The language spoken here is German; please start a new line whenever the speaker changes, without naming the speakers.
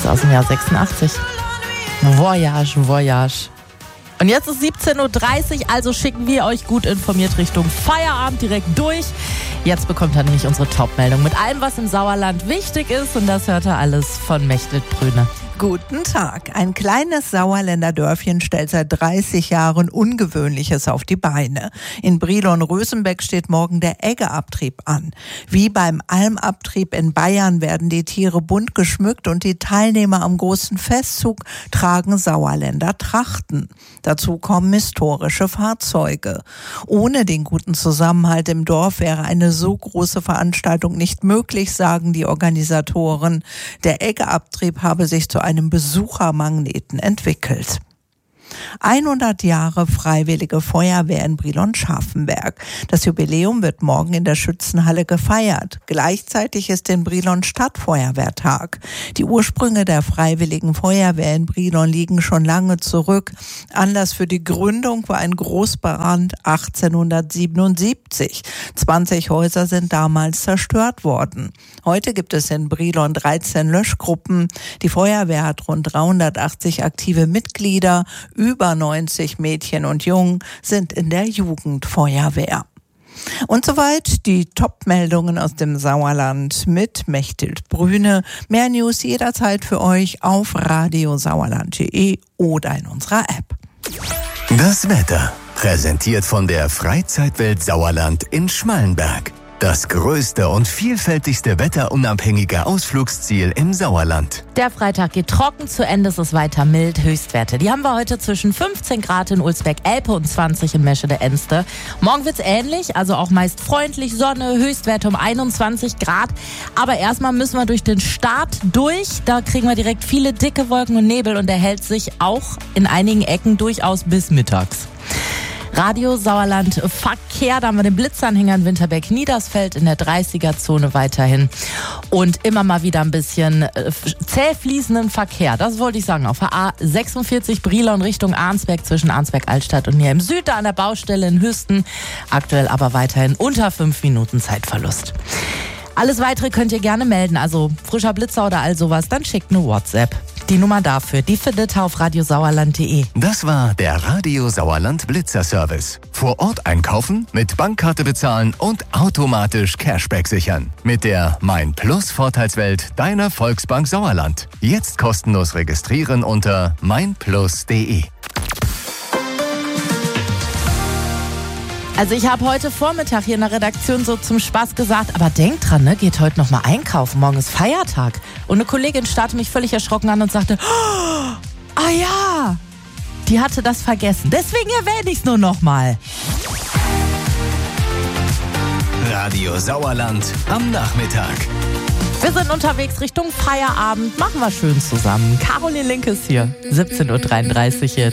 ist aus dem Jahr 86. Voyage, Voyage. Und jetzt ist 17.30 Uhr, also schicken wir euch gut informiert Richtung Feierabend direkt durch. Jetzt bekommt ihr nämlich unsere Top-Meldung mit allem, was im Sauerland wichtig ist. Und das hört ihr alles von Mechthild Brüne.
Guten Tag. Ein kleines Sauerländer Dörfchen stellt seit 30 Jahren Ungewöhnliches auf die Beine. In Brilon-Rösenbeck steht morgen der Eggeabtrieb an. Wie beim Almabtrieb in Bayern werden die Tiere bunt geschmückt und die Teilnehmer am großen Festzug tragen Sauerländer Trachten. Dazu kommen historische Fahrzeuge. Ohne den guten Zusammenhalt im Dorf wäre eine so große Veranstaltung nicht möglich, sagen die Organisatoren. Der Eggeabtrieb habe sich zu einem Besuchermagneten entwickelt. 100 Jahre Freiwillige Feuerwehr in Brilon-Scharfenberg. Das Jubiläum wird morgen in der Schützenhalle gefeiert. Gleichzeitig ist in Brilon Stadtfeuerwehrtag. Die Ursprünge der Freiwilligen Feuerwehr in Brilon liegen schon lange zurück. Anlass für die Gründung war ein Großbrand 1877. 20 Häuser sind damals zerstört worden. Heute gibt es in Brilon 13 Löschgruppen. Die Feuerwehr hat rund 380 aktive Mitglieder. Über 90 Mädchen und Jungen sind in der Jugendfeuerwehr. Und soweit die Top-Meldungen aus dem Sauerland mit Mechthild Brüne. Mehr News jederzeit für euch auf radiosauerland.de oder in unserer App.
Das Wetter, präsentiert von der Freizeitwelt Sauerland in Schmallenberg. Das größte und vielfältigste wetterunabhängige Ausflugsziel im Sauerland.
Der Freitag geht trocken zu Ende, es ist weiter mild. Höchstwerte, die haben wir heute zwischen 15 Grad in Ulsbeck-Elpe und 20 in Meschede-Enste. Morgen wird's ähnlich, also auch meist freundlich, Sonne, Höchstwerte um 21 Grad. Aber erstmal müssen wir durch den Start durch. Da kriegen wir direkt viele dicke Wolken und Nebel und der hält sich auch in einigen Ecken durchaus bis mittags. Radio Sauerland Verkehr, da haben wir den Blitzanhänger in Winterberg-Niedersfeld in der 30er-Zone weiterhin und immer mal wieder ein bisschen zäh fließenden Verkehr. Das wollte ich sagen, auf der A46 Brilon Richtung Arnsberg zwischen Arnsberg-Altstadt und hier im Süden an der Baustelle in Hüsten. Aktuell aber weiterhin unter 5 Minuten Zeitverlust. Alles Weitere könnt ihr gerne melden, also frischer Blitzer oder all sowas, dann schickt eine WhatsApp. Die Nummer dafür, die findet ihr auf radiosauerland.de.
Das war der Radio Sauerland Blitzer Service. Vor Ort einkaufen, mit Bankkarte bezahlen und automatisch Cashback sichern. Mit der Mein Plus Vorteilswelt deiner Volksbank Sauerland. Jetzt kostenlos registrieren unter meinplus.de.
Also ich habe heute Vormittag hier in der Redaktion so zum Spaß gesagt, aber denkt dran, ne, geht heute noch mal einkaufen, morgen ist Feiertag. Und eine Kollegin starrte mich völlig erschrocken an und sagte, ah ja, die hatte das vergessen. Deswegen erwähne ich es nur noch mal.
Radio Sauerland am Nachmittag.
Wir sind unterwegs Richtung Feierabend, machen wir schön zusammen. Caroline Link ist hier, 17.33 Uhr jetzt.